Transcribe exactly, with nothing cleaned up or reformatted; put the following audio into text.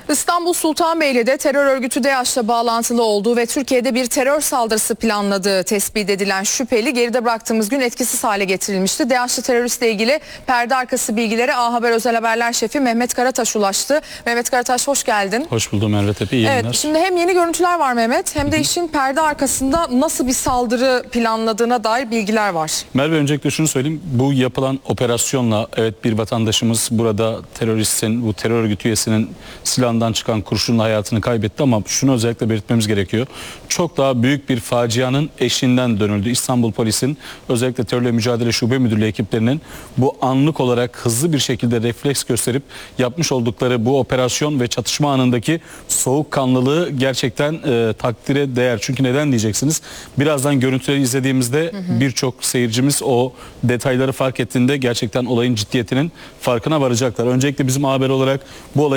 İstanbul Sultanbeyli'de terör örgütü DAEŞ'le bağlantılı olduğu ve Türkiye'de bir terör saldırısı planladığı tespit edilen şüpheli geride bıraktığımız gün etkisiz hale getirilmişti. DAEŞ'li teröristle ilgili perde arkası bilgileri A Haber Özel Haberler Şefi Mehmet Karataş ulaştı. Mehmet Karataş, hoş geldin. Hoş buldum Merve Tepe, iyi yayınlar. Evet, şimdi hem yeni görüntüler var Mehmet, hem de Hı hı. işin perde arkasında nasıl bir saldırı planladığına dair bilgiler var. Merve, öncelikle şunu söyleyeyim. Bu yapılan operasyonla evet bir vatandaşımız burada teröristin, bu terör örgütü üyesinin silahından çıkan kurşunla hayatını kaybetti, ama şunu özellikle belirtmemiz gerekiyor. Çok daha büyük bir facianın eşiğinden dönüldü. İstanbul Polis'in, özellikle Terörle Mücadele Şube Müdürlüğü ekiplerinin bu anlık olarak hızlı bir şekilde refleks gösterip yapmış oldukları bu operasyon ve çatışma anındaki soğukkanlılığı gerçekten e, takdire değer. Çünkü neden diyeceksiniz? Birazdan görüntüleri izlediğimizde birçok seyircimiz o detayları fark ettiğinde gerçekten olayın ciddiyetinin farkına varacaklar. Öncelikle bizim haber olarak bu olay